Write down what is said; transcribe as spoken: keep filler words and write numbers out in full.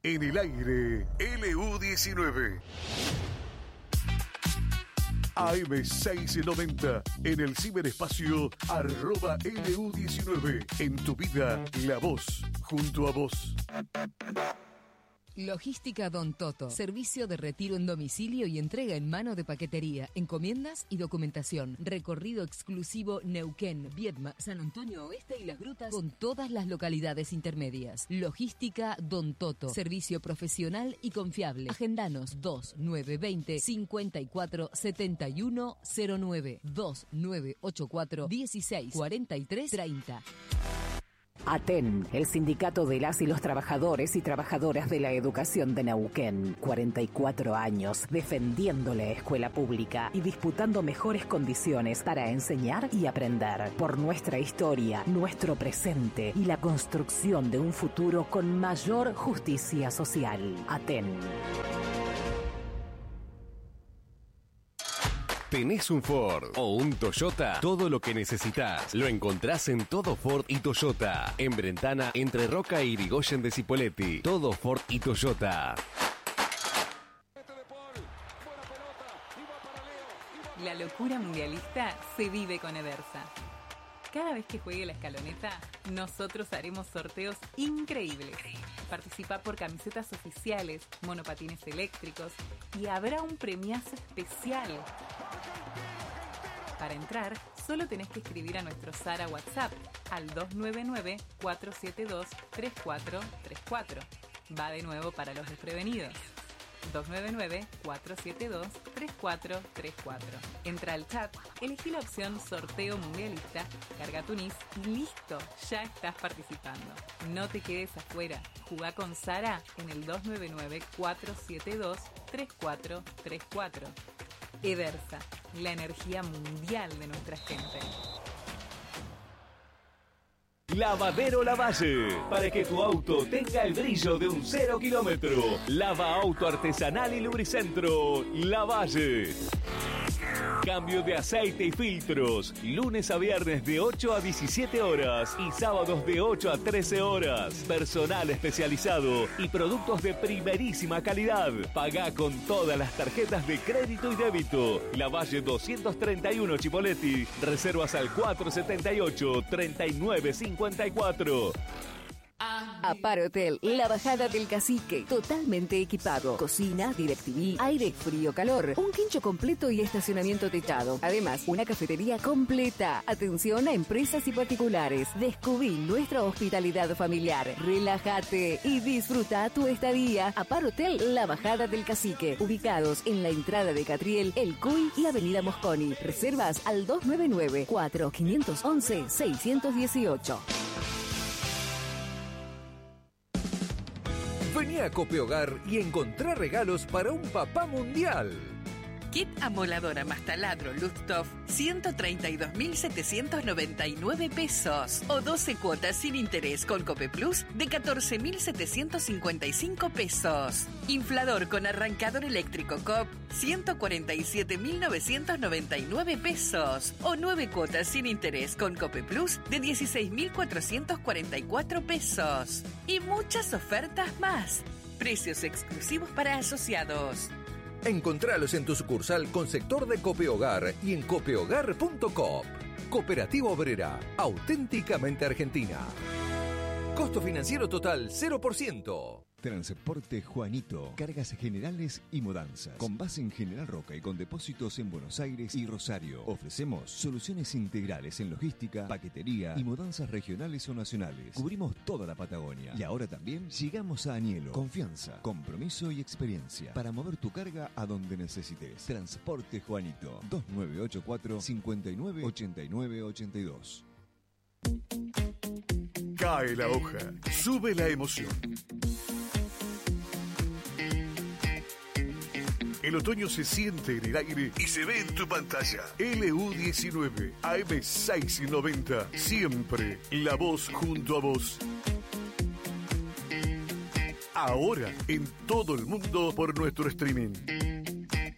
En el aire, L U diecinueve. A M seiscientos noventa, en el ciberespacio, arroba L U diecinueve. En tu vida, la voz, junto a vos. Logística Don Toto. Servicio de retiro en domicilio y entrega en mano de paquetería, encomiendas y documentación. Recorrido exclusivo Neuquén, Viedma, San Antonio Oeste y Las Grutas con todas las localidades intermedias. Logística Don Toto. Servicio profesional y confiable. Agendanos dos nueve dos cero cinco cuatro siete uno cero nueve dos nueve ocho cuatro dieciséis cuarenta y tres treinta. ATEN, el sindicato de las y los trabajadores y trabajadoras de la educación de Neuquén. cuarenta y cuatro años defendiendo la escuela pública y disputando mejores condiciones para enseñar y aprender. Por nuestra historia, nuestro presente y la construcción de un futuro con mayor justicia social. ATEN. ¿Tenés un Ford o un Toyota? Todo lo que necesitas lo encontrás en Todo Ford y Toyota. En Brentana, entre Roca y Irigoyen de Cipolletti. Todo Ford y Toyota. La locura mundialista se vive con Edersa. Cada vez que juegue la escaloneta, nosotros haremos sorteos increíbles. Participa por camisetas oficiales, monopatines eléctricos y habrá un premiazo especial. Para entrar, solo tenés que escribir a nuestro Sara WhatsApp al dos nueve nueve cuatro siete dos tres cuatro tres cuatro. Va de nuevo para los desprevenidos. dos nueve nueve cuatro siete dos tres cuatro tres cuatro. Entra al chat, elegí la opción Sorteo Mundialista, carga tu N I S y listo, ya estás participando. No te quedes afuera, jugá con Sara en el dos nueve nueve cuatro siete dos tres cuatro tres cuatro. Edersa, la energía mundial de nuestra gente. Lavadero Lavalle, para que tu auto tenga el brillo de un cero kilómetro. Lava auto artesanal y lubricentro Lavalle. Cambio de aceite y filtros, lunes a viernes de ocho a diecisiete horas y sábados de ocho a trece horas. Personal especializado y productos de primerísima calidad. Pagá con todas las tarjetas de crédito y débito. Lavalle doscientos treinta y uno Cipolletti. Reservas al cuatro setenta y ocho treinta y nueve cincuenta y cuatro. Aparotel, la bajada del Cacique, totalmente equipado. Cocina, DirecTV, aire, frío, calor, un quincho completo y estacionamiento techado. Además, una cafetería completa. Atención a empresas y particulares. Descubrí nuestra hospitalidad familiar. Relájate y disfruta tu estadía. Aparotel, la bajada del Cacique, ubicados en la entrada de Catriel, El Cuy y Avenida Mosconi. Reservas al dos nueve nueve cuatro cinco once seis uno ocho. Vení a Copehogar y encontrá regalos para un papá mundial. Kit amoladora más taladro Lufthof, ciento treinta y dos mil setecientos noventa y nueve pesos. O doce cuotas sin interés con Cope Plus de catorce mil setecientos cincuenta y cinco pesos. Inflador con arrancador eléctrico C O P, ciento cuarenta y siete mil novecientos noventa y nueve pesos. O nueve cuotas sin interés con Cope Plus de dieciséis mil cuatrocientos cuarenta y cuatro pesos. Y muchas ofertas más. Precios exclusivos para asociados. Encontralos en tu sucursal con sector de Copehogar y en copehogar punto com. Cooperativa Obrera, auténticamente argentina. Costo financiero total cero por ciento. Transporte Juanito, cargas generales y mudanzas. Con base en General Roca y con depósitos en Buenos Aires y Rosario. Ofrecemos soluciones integrales en logística, paquetería y mudanzas regionales o nacionales. Cubrimos toda la Patagonia. Y ahora también llegamos a Anielo. Confianza, compromiso y experiencia para mover tu carga a donde necesites. Transporte Juanito, dos nueve ocho cuatro cinco nueve ocho nueve ocho dos. Cae la hoja, sube la emoción. El otoño se siente en el aire y se ve en tu pantalla. L U diecinueve, A M seiscientos noventa, siempre la voz junto a vos. Ahora en todo el mundo por nuestro streaming.